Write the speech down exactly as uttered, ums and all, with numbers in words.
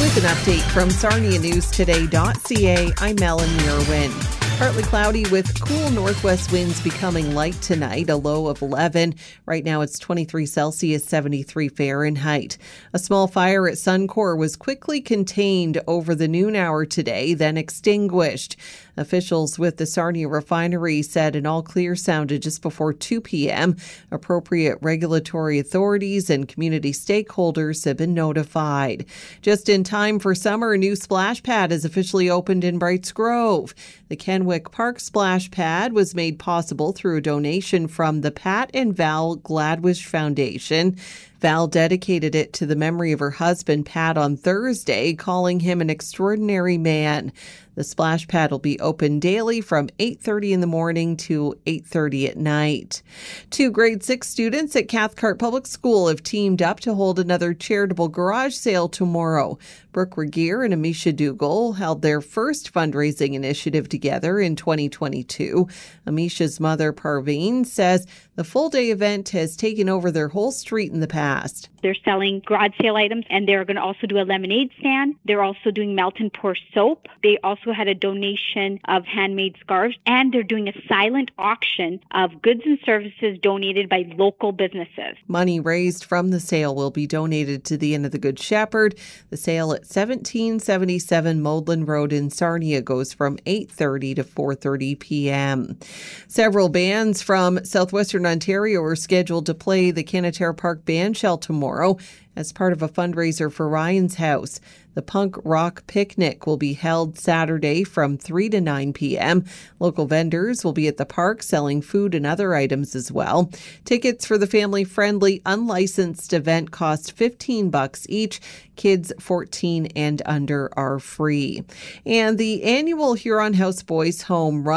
With an update from Sarnia News Today dot C A, I'm Melanie Irwin. Partly cloudy with cool northwest winds becoming light tonight, a low of eleven. Right now it's twenty-three Celsius, seventy-three Fahrenheit. A small fire at Suncor was quickly contained over the noon hour today, then extinguished. Officials with the Sarnia refinery said an all clear sounded just before two p.m. Appropriate regulatory authorities and community stakeholders have been notified. Just in time for summer, a new splash pad has officially opened in Brights Grove. The Kenwick Park Splash Pad was made possible through a donation from the Pat and Val Gladwish Foundation. Val dedicated it to the memory of her husband, Pat, on Thursday, calling him an extraordinary man. The splash pad will be open daily from eight thirty in the morning to eight thirty at night. Two grade six students at Cathcart Public School have teamed up to hold another charitable garage sale tomorrow. Brooke Regier and Amisha Dougal held their first fundraising initiative together in twenty twenty-two. Amisha's mother, Parveen, says the full-day event has taken over their whole street in the past. They're selling garage sale items, and they're going to also do a lemonade stand. They're also doing melt and pour soap. They also had a donation of handmade scarves, and they're doing a silent auction of goods and services donated by local businesses. Money raised from the sale will be donated to the Inn of the Good Shepherd. The sale at seventeen seventy-seven Modeland Road in Sarnia goes from eight thirty to four thirty p.m. Several bands from southwestern Ontario are scheduled to play the Canaterre Park Bandshell tomorrow as part of a fundraiser for Ryan's House. The Punk Rock Picnic will be held Saturday from three to nine p.m. Local vendors will be at the park selling food and other items as well. Tickets for the family-friendly, unlicensed event cost fifteen bucks each. Kids fourteen and under are free. And the annual Huron House Boys Home run